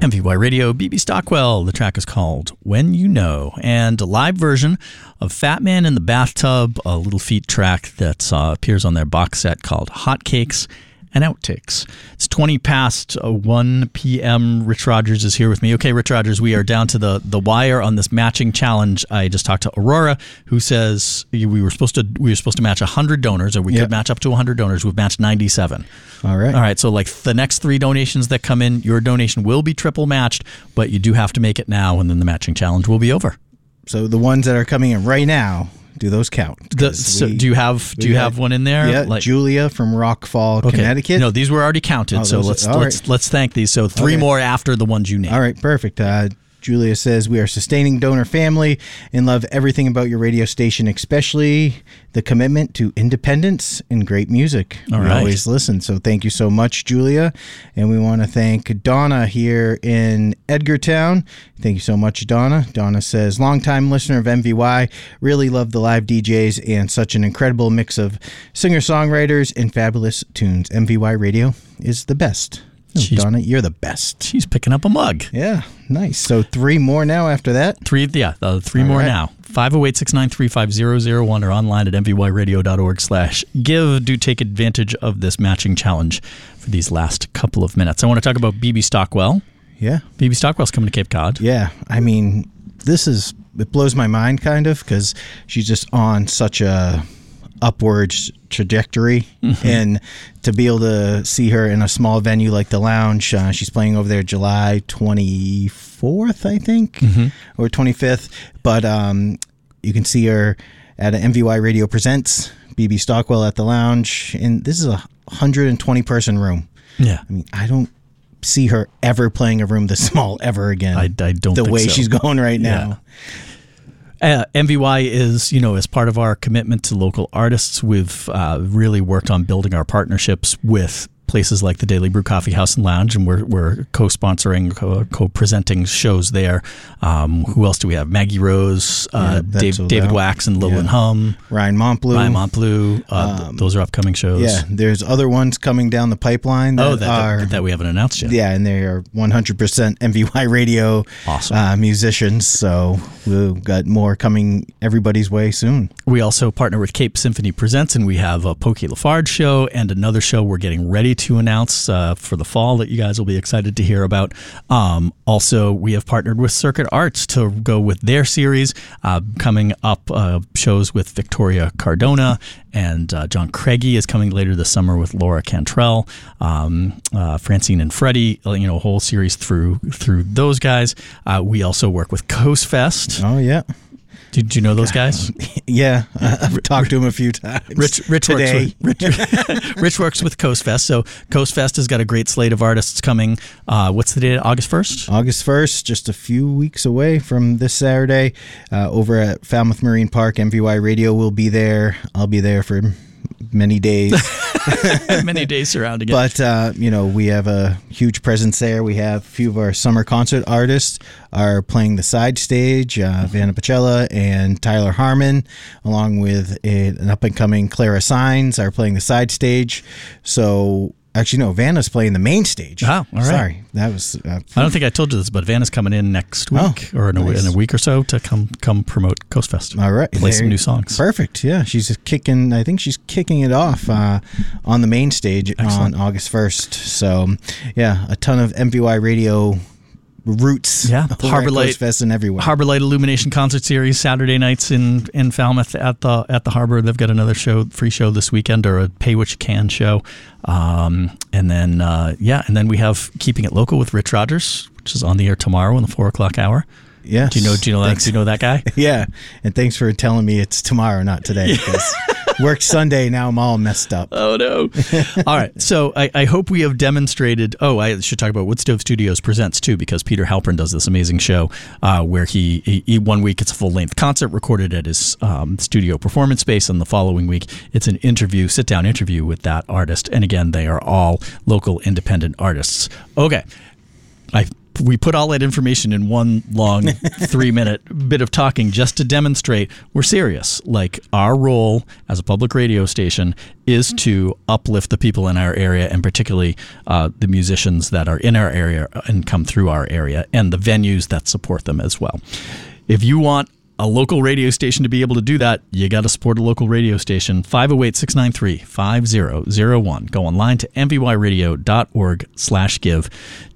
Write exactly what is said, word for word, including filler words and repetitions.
M V Y Radio, B B Stockwell. The track is called When You Know, and a live version of Fat Man in the Bathtub, a Little Feat track that uh, appears on their box set called Hotcakes and Outtakes. It's twenty past one p.m. Rich Rogers is here with me. Okay, Rich Rogers, we are down to the, the wire on this matching challenge. I just talked to Aurora, who says we were supposed to we were supposed to match one hundred donors, or we yep. could match up to one hundred donors. We've matched ninety-seven. All right. All right, so like the next three donations that come in, your donation will be triple matched, but you do have to make it now, and then the matching challenge will be over. So the ones that are coming in right now, do those count? The, so we, do you have do you have one in there? Yeah, like, Julia from Rock Fall, okay. Connecticut. No, these were already counted. Oh, so let's let's right. let's thank these. So three okay. more after the ones you named. All right, perfect. Uh, Julia says, we are sustaining donor family and love everything about your radio station, especially the commitment to independence and great music. All we right. always listen. So thank you so much, Julia. And we want to thank Donna here in Edgartown. Thank you so much, Donna. Donna says, longtime listener of M V Y, really love the live D Js and such an incredible mix of singer-songwriters and fabulous tunes. M V Y Radio is the best. Oh, Donna, you're the best. She's picking up a mug. Yeah, nice. So three more now after that? Three, yeah, uh, three All more right. now. five oh eight, six nine three, five oh oh one or online at m v y radio dot org slash give. Do take advantage of this matching challenge for these last couple of minutes. I want to talk about B B Stockwell. Yeah. B B Stockwell's coming to Cape Cod. Yeah. I mean, this is, it blows my mind kind of because she's just on such a upward trajectory, mm-hmm. and to be able to see her in a small venue like the Lounge, uh, she's playing over there July twenty-fourth, I think, mm-hmm. or twenty-fifth, but um, you can see her at a M V Y Radio Presents, B B Stockwell at the Lounge, and this is a one hundred twenty person room. Yeah. I mean, I don't see her ever playing a room this small ever again. I, I don't the think way so. she's going right now. Yeah. Uh, M V Y is, you know, as part of our commitment to local artists, we've uh, really worked on building our partnerships with places like the Daily Brew Coffee House and Lounge, and we're we're co-sponsoring, co- co-presenting shows there. Um, who else do we have? Maggie Rose, uh, yeah, Dave, David Wax and Lillian yeah. Hum. Ryan Montbleu. Ryan Montbleu. Uh, um, those are upcoming shows. Yeah, there's other ones coming down the pipeline that, oh, that, are, that, that we haven't announced yet. Yeah, and they are one hundred percent M V Y Radio awesome. uh, musicians, so we've got more coming everybody's way soon. We also partner with Cape Symphony Presents, and we have a Pokey Lafarge show and another show we're getting ready to announce uh, for the fall that you guys will be excited to hear about. Um, also, we have partnered with Circuit Arts to go with their series, uh, coming up uh, shows with Victoria Cardona, and uh, John Craigie is coming later this summer with Laura Cantrell, um, uh, Francine and Freddie, you know, a whole series through through those guys. Uh, we also work with Coast Fest. Oh, yeah. Did you know those guys? Yeah, I've talked to him a few times. Rich, Rich today. Works with, Rich, Rich works with Coast Fest. So Coast Fest has got a great slate of artists coming. Uh, what's the date? August first? August first, just a few weeks away from this Saturday, uh, over at Falmouth Marine Park. M V Y Radio will be there. I'll be there for many days. Many days surrounding it. But, uh, you know, we have a huge presence there. We have a few of our summer concert artists are playing the side stage, uh, Vanna Pacella and Tyler Harmon, along with a, an up-and-coming Clara Sines are playing the side stage. So... Actually, no, Vanna's playing the main stage. Oh, all right. Sorry. That was... Uh, I don't think I told you this, but Vanna's coming in next week oh, or in a, nice. in a week or so to come come promote Coast Fest. All right. Play there, some new songs. Perfect. Yeah, she's kicking... I think she's kicking it off uh, on the main stage Excellent. on August first. So, yeah, a ton of M V Y Radio... roots, yeah, Harbor Light Fest and everywhere. Harbor Light Illumination Concert Series Saturday nights in, in Falmouth at the at the Harbor. They've got another show, free show this weekend, or a pay what you can show. Um, and then uh, yeah, and then we have Keeping It Local with Rich Rogers, which is on the air tomorrow in the four o'clock hour. Yeah, do you know? Do you know that? Do you know that guy? Yeah, and thanks for telling me it's tomorrow, not today. Because worked Sunday, now I'm all messed up. Oh no! All right, so I, I hope we have demonstrated. Oh, I should talk about Woodstove Studios Presents too, because Peter Halpern does this amazing show uh, where he, he, he one week it's a full length concert recorded at his um, studio performance space, and the following week it's an interview, sit down interview with that artist. And again, they are all local independent artists. Okay, I. we put all that information in one long three minute bit of talking just to demonstrate we're serious. Like, our role as a public radio station is to uplift the people in our area, and particularly uh, the musicians that are in our area and come through our area, and the venues that support them as well. If you want a local radio station to be able to do that, you got to support a local radio station. five oh eight, six nine three, five oh oh one. Go online to m v y radio dot org slash give.